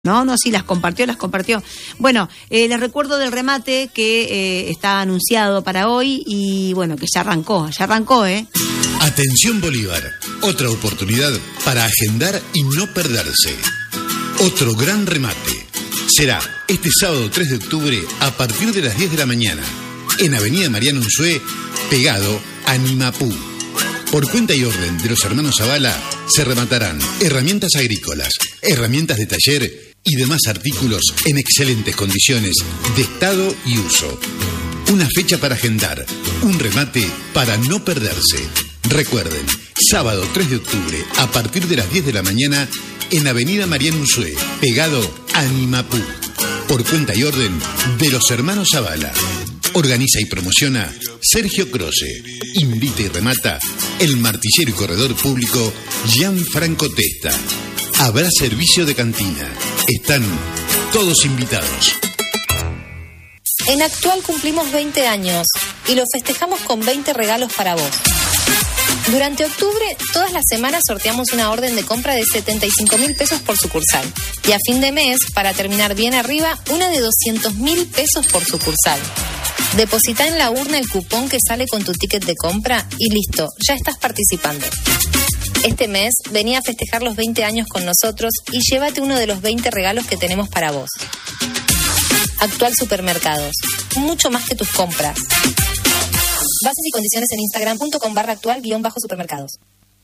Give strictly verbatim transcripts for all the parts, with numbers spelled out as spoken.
No, no, sí, las compartió, las compartió. Bueno, eh, les recuerdo del remate que eh, está anunciado para hoy y bueno, que ya arrancó, ya arrancó, ¿eh? Atención Bolívar, otra oportunidad para agendar y no perderse. Otro gran remate. Será este sábado tres de octubre a partir de las diez de la mañana en Avenida Mariano Unzué, pegado a Nimapú. Por cuenta y orden de los hermanos Zavala se rematarán herramientas agrícolas, herramientas de taller y demás artículos en excelentes condiciones de estado y uso. Una fecha para agendar, un remate para no perderse. Recuerden, sábado tres de octubre a partir de las diez de la mañana en Avenida Mariano Unzué, pegado a Nimapú. Por cuenta y orden de los hermanos Zavala. Organiza y promociona Sergio Croce. Invita y remata el martillero y corredor público Gianfranco Testa. Habrá servicio de cantina. Están todos invitados. En Actual cumplimos veinte años y lo festejamos con veinte regalos para vos. Durante octubre, todas las semanas sorteamos una orden de compra de setenta y cinco mil pesos por sucursal. Y a fin de mes, para terminar bien arriba, una de doscientos mil pesos por sucursal. Depositá en la urna el cupón que sale con tu ticket de compra y listo, ya estás participando. Este mes, vení a festejar los veinte años con nosotros y llévate uno de los veinte regalos que tenemos para vos. Actual Supermercados, mucho más que tus compras. Bases y condiciones en instagram.com barra actual guión bajo supermercados.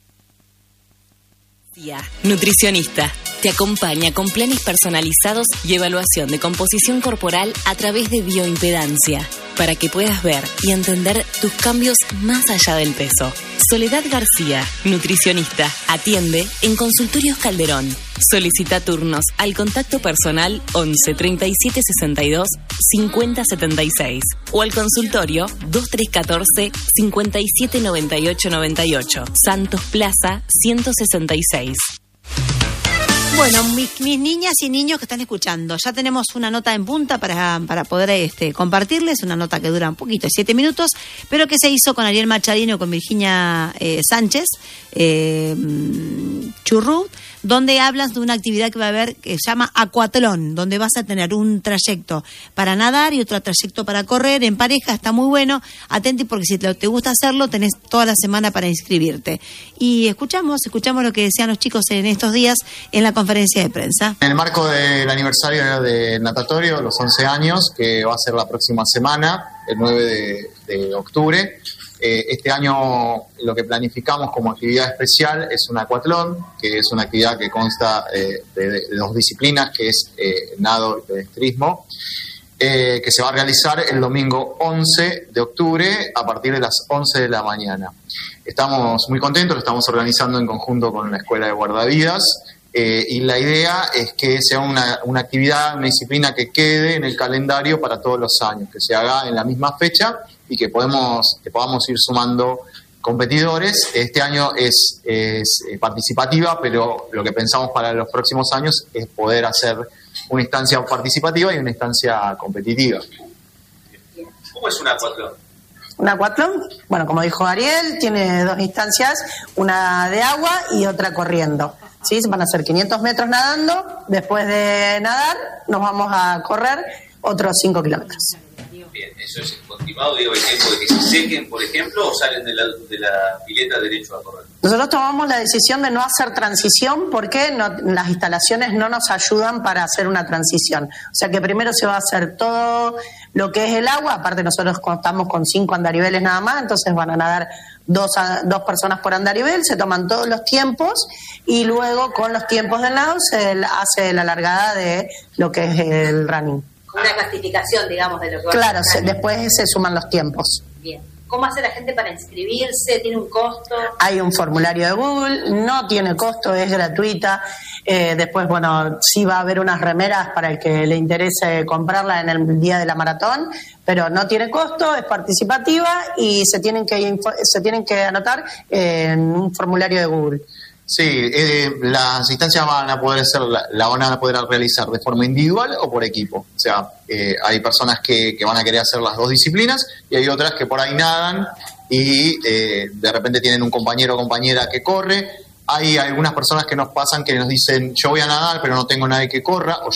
Nutricionista. Te acompaña con planes personalizados y evaluación de composición corporal a través de bioimpedancia, para que puedas ver y entender tus cambios más allá del peso. Soledad García, nutricionista, atiende en Consultorios Calderón. Solicita turnos al contacto personal once treinta y siete sesenta y dos cincuenta setenta y seis o al consultorio veintitrés catorce cincuenta y siete noventa y ocho noventa y ocho, Santos Plaza ciento sesenta y seis. Bueno, mis, mis niñas y niños que están escuchando, ya tenemos una nota en punta para, para poder este, compartirles, una nota que dura un poquito, siete minutos, pero que se hizo con Ariel Machadino y con Virginia eh, Sánchez, eh, Churrú, donde hablas de una actividad que va a haber que se llama Aquatlón, donde vas a tener un trayecto para nadar y otro trayecto para correr en pareja. Está muy bueno, atenti porque si te, te gusta hacerlo tenés toda la semana para inscribirte. Y escuchamos, escuchamos lo que decían los chicos en estos días en la conferencia de prensa. En el marco del aniversario del natatorio, los once años, que va a ser la próxima semana, el nueve de, de octubre, Eh, este año lo que planificamos como actividad especial es un acuatlón, que es una actividad que consta eh, de, de dos disciplinas, que es eh, nado y pedestrismo, eh, que se va a realizar el domingo once de octubre a partir de las once de la mañana. Estamos muy contentos, lo estamos organizando en conjunto con la Escuela de Guardavidas, eh, y la idea es que sea una, una actividad, una disciplina que quede en el calendario para todos los años, que se haga en la misma fecha y que podemos que podamos ir sumando competidores. Este año es, es participativa, pero lo que pensamos para los próximos años es poder hacer una instancia participativa y una instancia competitiva. ¿Cómo es un acuatlón? Un acuatlón, bueno, como dijo Ariel, tiene dos instancias, una de agua y otra corriendo. ¿Sí? Van a ser quinientos metros nadando, después de nadar nos vamos a correr otros cinco kilómetros. Bien, eso es continuado, digo, el tiempo de que se sequen, por ejemplo, o salen de la, de la pileta derecho a correr. Nosotros tomamos la decisión de no hacer transición porque no, las instalaciones no nos ayudan para hacer una transición. O sea que primero se va a hacer todo lo que es el agua, aparte nosotros contamos con cinco andariveles nada más, entonces van a nadar dos, dos personas por andarivel, se toman todos los tiempos y luego con los tiempos del nado se hace la largada de lo que es el running. Una clasificación, digamos, de lo que va Claro, a se, después se suman los tiempos. Bien. ¿Cómo hace la gente para inscribirse? ¿Tiene un costo? Hay un formulario de Google, no tiene costo, es gratuita. Eh, después, bueno, sí va a haber unas remeras para el que le interese comprarla en el día de la maratón, pero no tiene costo, es participativa y se tienen que, se tienen que anotar en un formulario de Google. Sí, eh, las instancias van a poder ser, la, la van a poder realizar de forma individual o por equipo. O sea, eh, hay personas que, que van a querer hacer las dos disciplinas y hay otras que por ahí nadan y eh, de repente tienen un compañero o compañera que corre hay algunas personas que nos pasan que nos dicen, yo voy a nadar, pero no tengo nadie que corra, o